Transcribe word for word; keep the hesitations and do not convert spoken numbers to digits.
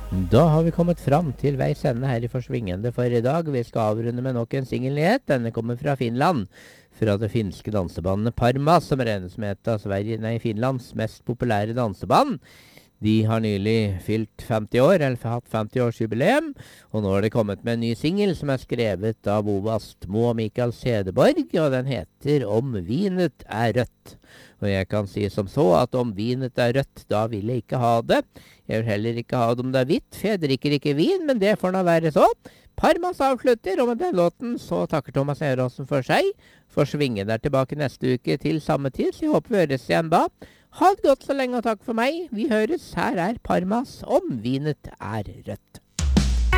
Da har vi kommet fram til veis ende her i Forsvingende for i dag. Vi skal avrunde med nok en singelnyhet. Denne kommer fra Finland. Fra det finske dansebandet Parma, som regnes med et av Sverige, nei, Finlands mest populære danseband. De har nylig fylt femti år, eller hatt femti-årsjubileum, og nå har det kommet med en ny singel som er skrevet av Ove Astmo og Mikael Sedeborg, og den heter Om vinet er rødt. Og jeg kan si som så at om vinet er rødt, da vil jeg ikke ha det. Jeg vil heller ikke ha det om det er hvitt, for jeg drikker ikke vin, men det får nå være så. Parmas avslutter, og med den låten så takker Thomas Eråsen for seg. Forsvingen er tilbake neste uke til samme tid, så jeg håper vi høres igjen da. Ha det godt så lenge, og takk for meg. Vi høres. Her er Parmas Om vinet er rødt.